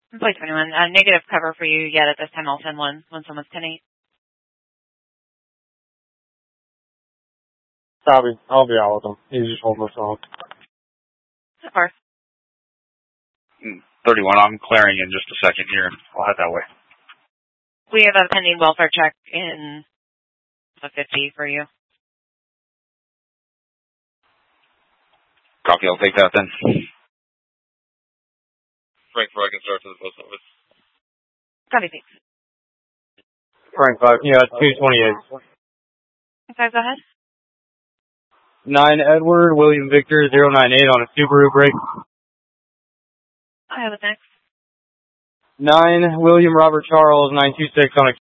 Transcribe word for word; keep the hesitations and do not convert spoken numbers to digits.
Employee twenty-one. Uh, negative cover for you yet at this time. I'll send one when someone's ten eight. Copy. I'll be out with them. You just hold my phone. Of course. thirty-one, I'm clearing in just a second here. I'll head that way. We have a pending welfare check in a fifty for you. Copy, I'll take that then. Frank, before I can start to the post office. Copy, thanks. Frank five. Yeah, two twenty-eight. Okay, go ahead. nine Edward, William Victor, zero nine eight on a Subaru brake. I have it next. nine William Robert Charles, nine two six on a